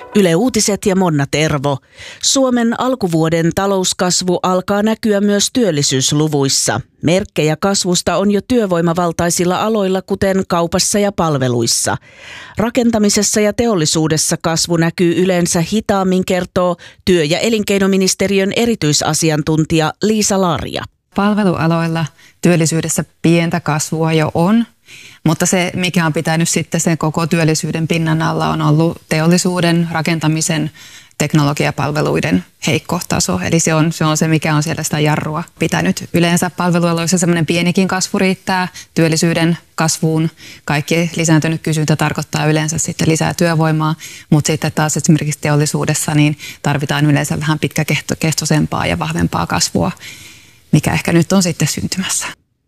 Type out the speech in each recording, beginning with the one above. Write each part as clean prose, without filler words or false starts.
Yle Uutiset ja Monna Tervo. Suomen alkuvuoden talouskasvu alkaa näkyä myös työllisyysluvuissa. Merkkejä kasvusta on jo työvoimavaltaisilla aloilla, kuten kaupassa ja palveluissa. Rakentamisessa ja teollisuudessa kasvu näkyy yleensä hitaammin, kertoo työ- ja elinkeinoministeriön erityisasiantuntija Liisa Larja. Palvelualoilla työllisyydessä pientä kasvua jo on, mutta se, mikä on pitänyt sitten sen koko työllisyyden pinnan alla, on ollut teollisuuden, rakentamisen, teknologiapalveluiden heikko taso. Eli se on se, mikä on siellä sitä jarrua pitänyt. Yleensä palvelualoissa semmoinen pienikin kasvu riittää työllisyyden kasvuun. Kaikki lisääntynyt kysyntä tarkoittaa yleensä sitten lisää työvoimaa, mutta sitten taas esimerkiksi teollisuudessa niin tarvitaan yleensä vähän pitkäkestoisempaa ja vahvempaa kasvua, mikä ehkä nyt on sitten syntymässä.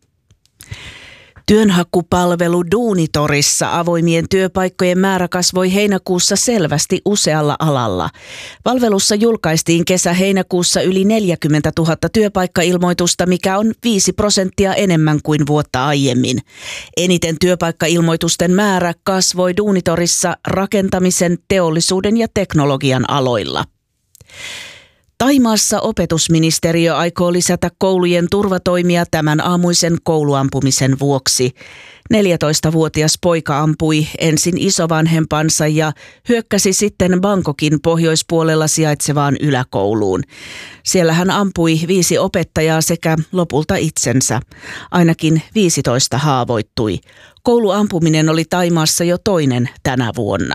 Työnhakupalvelu Duunitorissa avoimien työpaikkojen määrä kasvoi heinäkuussa selvästi usealla alalla. Palvelussa julkaistiin kesä-heinäkuussa yli 40 000 työpaikkailmoitusta, mikä on 5% enemmän kuin vuotta aiemmin. Eniten työpaikkailmoitusten määrä kasvoi Duunitorissa rakentamisen, teollisuuden ja teknologian aloilla. Thaimaassa opetusministeriö aikoo lisätä koulujen turvatoimia tämän aamuisen kouluampumisen vuoksi. 14-vuotias poika ampui ensin isovanhempansa ja hyökkäsi sitten Bangkokin pohjoispuolella sijaitsevaan yläkouluun. Siellä hän ampui 5 opettajaa sekä lopulta itsensä. Ainakin 15 haavoittui. Kouluampuminen oli Thaimaassa jo toinen tänä vuonna.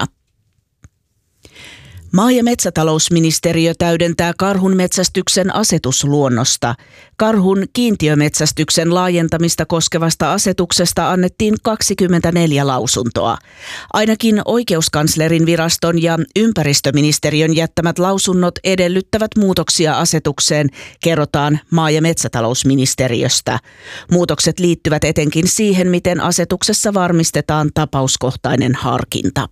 Maa- ja metsätalousministeriö täydentää karhun metsästyksen asetusluonnosta. Karhun kiintiömetsästyksen laajentamista koskevasta asetuksesta annettiin 24 lausuntoa. Ainakin oikeuskanslerin viraston ja ympäristöministeriön jättämät lausunnot edellyttävät muutoksia asetukseen, kerrotaan maa- ja metsätalousministeriöstä. Muutokset liittyvät etenkin siihen, miten asetuksessa varmistetaan tapauskohtainen harkinta.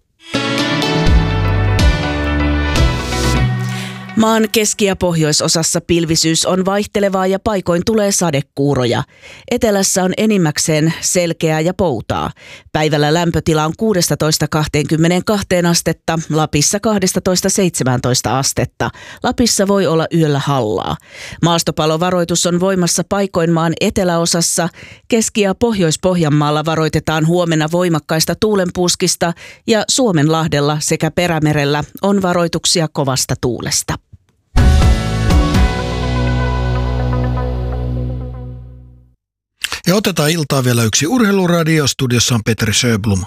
Maan keski- ja pohjoisosassa pilvisyys on vaihtelevaa ja paikoin tulee sadekuuroja. Etelässä on enimmäkseen selkeää ja poutaa. Päivällä lämpötila on 16-22 astetta, Lapissa 12-17 astetta. Lapissa voi olla yöllä hallaa. Maastopalovaroitus on voimassa paikoin maan eteläosassa. Keski- ja Pohjois-Pohjanmaalla varoitetaan huomenna voimakkaista tuulenpuuskista ja Suomenlahdella sekä Perämerellä on varoituksia kovasta tuulesta. Ja otetaan iltaa vielä yksi urheiluradio. Studiossa on Petri Sjöblom.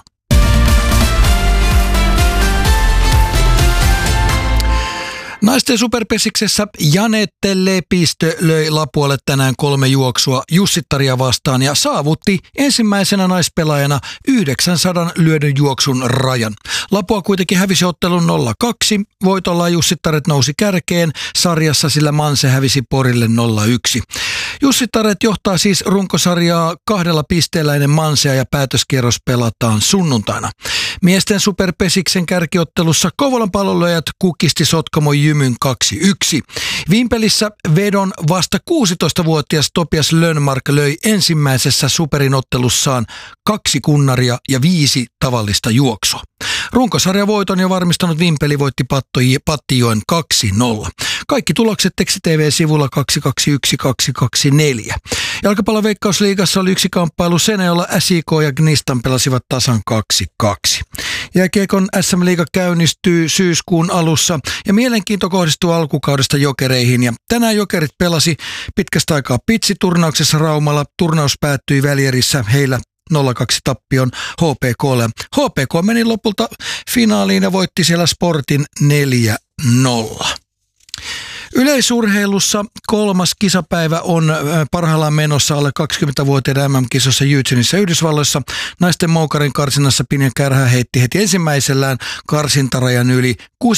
Naisten superpesiksessä Janette Lepistö löi Lapualle tänään 3 juoksua Jussittaria vastaan ja saavutti ensimmäisenä naispelaajana 900 lyödyn juoksun rajan. Lapua kuitenkin hävisi ottelun 0-2. Voitolla Jussittaret nousi kärkeen sarjassa, sillä Manse hävisi Porille 0-1. Jussittaret johtaa siis runkosarjaa 2 pisteellä ennen Mansea ja päätöskierros pelataan sunnuntaina. Miesten superpesiksen kärkiottelussa Kouvolan Pallonlyöjät kukisti Sotkamo Jymyn 2-1. Vimpelissä vedon vasta 16-vuotias Topias Lönnmark löi ensimmäisessä superin ottelussaan 2 kunnaria ja 5 tavallista juoksua. Runkosarjan voiton jo varmistanut Vimpeli voitti Pattijoen 2-0. Kaikki tulokset Teksti TV-sivulla 221-224. Jalkapallon Veikkausliigassa oli yksi kamppailu Sene, jolla SIK ja Gnistan pelasivat tasan 2-2. Jääkiekon SM-liiga käynnistyy syyskuun alussa ja mielenkiinto kohdistuu alkukaudesta Jokereihin. Ja tänään Jokerit pelasi pitkästä aikaa pitsiturnauksessa Raumalla. Turnaus päättyi välierissä heillä 0-2 tappion HPK:lle. HPK meni lopulta finaaliin ja voitti siellä Sportin 4-0. Yleisurheilussa 3. kisapäivä on parhaillaan menossa alle 20-vuotiaiden MM-kisossa Houstonissa Yhdysvalloissa. Naisten moukarin karsinnassa Pinja Kärhä heitti heti ensimmäisellään karsintarajan yli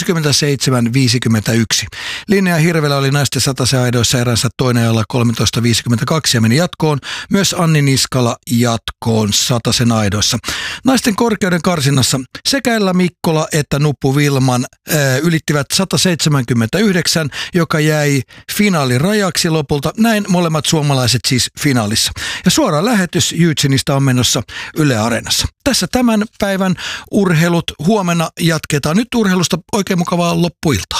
67-51. Linnea Hirvelä oli naisten satasenaidoissa eränsä toinen ajalla 13.52 ja meni jatkoon. Myös Anni Niskala jatkoon satasen aidoissa. Naisten korkeuden karsinnassa sekä Ella Mikkola että Nuppu Vilman ylittivät 179, joka joka jäi finaalin rajaksi lopulta. Näin molemmat suomalaiset siis finaalissa. Ja suora lähetys Eugeneista on menossa Yle Areenassa. Tässä tämän päivän urheilut. Huomenna jatketaan. Nyt urheilusta oikein mukavaa loppuiltaa.